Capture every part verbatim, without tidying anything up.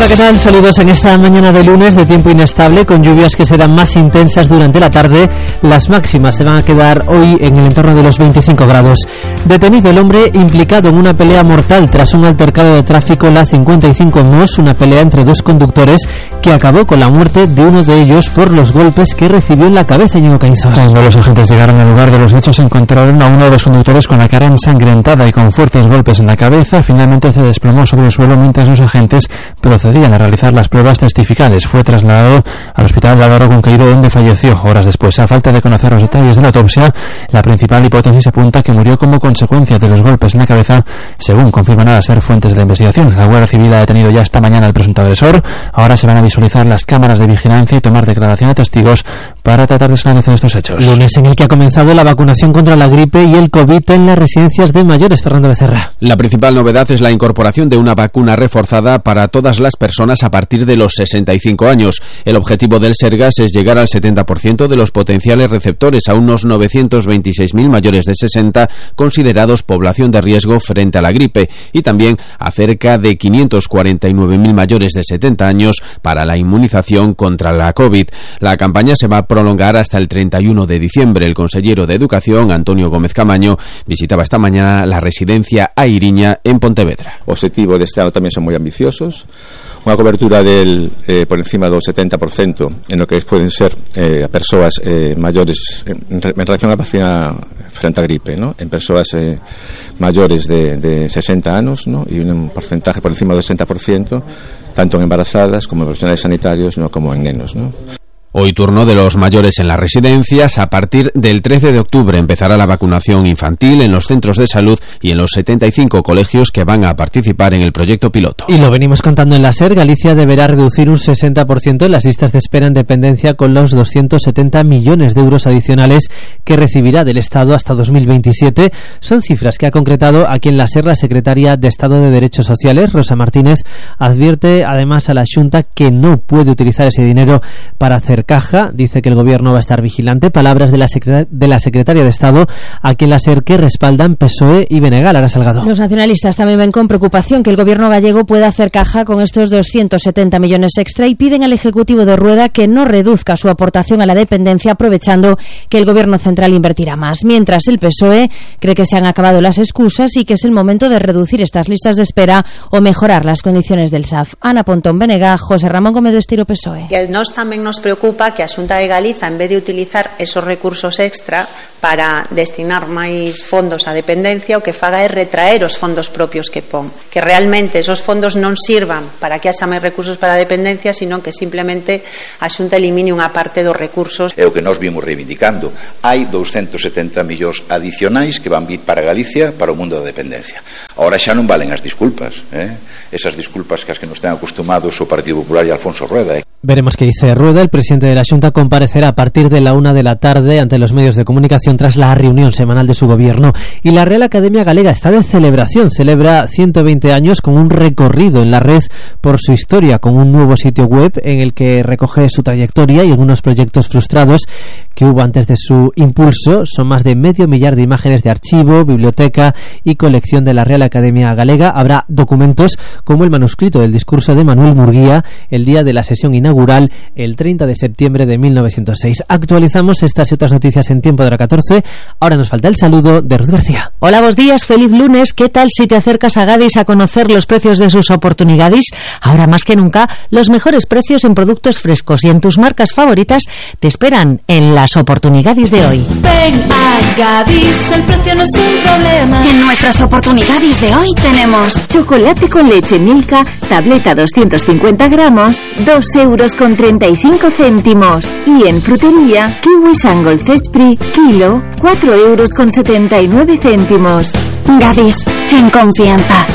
Hola, ¿qué tal? Saludos en esta mañana de lunes de tiempo inestable, con lluvias que serán más intensas durante la tarde. Las máximas se van a quedar hoy en el entorno de los veinticinco grados. Detenido el hombre implicado en una pelea mortal tras un altercado de tráfico en la cincuenta y cinco en Mos, una pelea entre dos conductores que acabó con la muerte de uno de ellos por los golpes que recibió en la cabeza. Ñigo Caínzos. Cuando los agentes llegaron al lugar de los hechos, encontraron a uno de los conductores con la cara ensangrentada y con fuertes golpes en la cabeza. Finalmente se desplomó sobre el suelo mientras los agentes procedían a realizar las pruebas testificales. Fue trasladado al hospital de Álvaro Cunqueiro, donde falleció horas después. A falta de conocer los detalles de la autopsia, la principal hipótesis apunta que murió como consecuencia de los golpes en la cabeza, según confirman a ser fuentes de la investigación. La Guardia Civil ha detenido ya esta mañana al presunto agresor. Ahora se van a visualizar las cámaras de vigilancia y tomar declaración de testigos para tratar de esclarecer estos hechos. Lunes en el que ha comenzado la vacunación contra la gripe y el COVID en las residencias de mayores. Fernando Becerra. La principal novedad es la incorporación de una vacuna reforzada para todas las personas a partir de los sesenta y cinco años. El objetivo del Sergas es llegar al setenta por ciento de los potenciales receptores, a unos novecientos veintiséis mil mayores de sesenta considerados población de riesgo frente a la gripe, y también a cerca de quinientos cuarenta y nueve mil mayores de setenta años para la inmunización contra la COVID. La campaña se va a prolongar hasta el treinta y uno de diciembre. El consejero de Educación, Antonio Gómez Camaño, visitaba esta mañana la residencia Airiña en Pontevedra. Objetivos de este año también son muy ambiciosos. Unha cobertura del eh, por encima do setenta por ciento en lo que pueden ser eh, persoas eh, maiores en, en relación á vacina frente á gripe, ¿no? En persoas eh, maiores de, de sesenta anos, ¿no? Y un porcentaje por encima do sesenta por ciento tanto en embarazadas como en profesionales sanitarios, ¿no? Como en nenos, ¿no? Hoy turno de los mayores en las residencias. A partir del trece de octubre empezará la vacunación infantil en los centros de salud y en los setenta y cinco colegios que van a participar en el proyecto piloto. Y lo venimos contando en la SER. Galicia deberá reducir un sesenta por ciento en las listas de espera en dependencia con los doscientos setenta millones de euros adicionales que recibirá del Estado hasta dos mil veintisiete. Son cifras que ha concretado aquí en la SER la secretaria de Estado de Derechos Sociales, Rosa Martínez. Advierte además a la Xunta que no puede utilizar ese dinero para hacer caja. Dice que el gobierno va a estar vigilante. Palabras de la, secreta- de la secretaria de Estado aquí en la SER, que respaldan P S O E y B N G. Lara Salgado. Los nacionalistas también ven con preocupación que el gobierno gallego pueda hacer caja con estos doscientos setenta millones extra y piden al Ejecutivo de Rueda que no reduzca su aportación a la dependencia, aprovechando que el gobierno central invertirá más. Mientras el P S O E cree que se han acabado las excusas y que es el momento de reducir estas listas de espera o mejorar las condiciones del S A F. Ana Pontón, B N G, José Ramón Gómez do Estiro, P S O E. E a nós tamén nos preocupa que a Xunta de Galiza, en vez de utilizar esos recursos extra para destinar máis fondos á dependencia, o que faga é retraer os fondos propios que pon, que realmente esos fondos non sirvan para que haxa máis recursos para a dependencia, sino que simplemente a Xunta elimine unha parte dos recursos. É o que nós vimos reivindicando. Hai doscientos setenta millóns adicionais que van vir para Galicia, para o mundo da dependencia. Ahora xa non valen as disculpas, eh? Esas disculpas que as que nos ten acostumados o Partido Popular e Alfonso Rueda. Eh? Veremos qué dice Rueda. El presidente de la Xunta comparecerá a partir de la una de la tarde ante los medios de comunicación tras la reunión semanal de su gobierno. Y la Real Academia Galega está de celebración. Celebra ciento veinte años con un recorrido en la red por su historia, con un nuevo sitio web en el que recoge su trayectoria y algunos proyectos frustrados que hubo antes de su impulso. Son más de medio millar de imágenes de archivo, biblioteca y colección de la Real Academia Galega. Habrá documentos como el manuscrito del discurso de Manuel Murguía el día de la sesión inaugural el treinta de septiembre de mil novecientos seis. Actualizamos estas y otras noticias en Tiempo de Hora catorce. Ahora nos falta el saludo de Ruth García. Hola, buenos días, feliz lunes. ¿Qué tal si te acercas a Gadis a conocer los precios de sus oportunidades? Ahora más que nunca, los mejores precios en productos frescos y en tus marcas favoritas te esperan en las oportunidades de hoy. Ven a Gadis, el precio no es un problema. En nuestras oportunidades de hoy tenemos chocolate con leche Milka, tableta doscientos cincuenta gramos, dos euros con treinta y cinco céntimos. Y en frutería, kiwi Sangol Cespri, kilo, cuatro euros con setenta y nueve céntimos. Gadis, en confianza.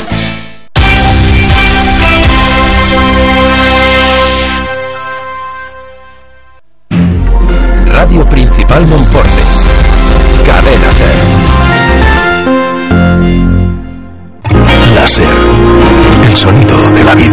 Radio Principal Monforte. Cadena SER. La SER. El sonido de la vida.